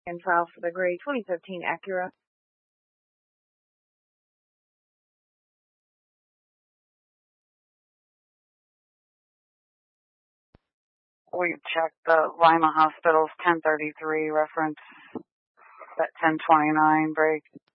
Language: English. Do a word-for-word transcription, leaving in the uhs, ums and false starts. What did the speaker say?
And file for the gray twenty fifteen Acura. We checked the Lima Hospital's ten thirty-three reference, that ten twenty-nine break.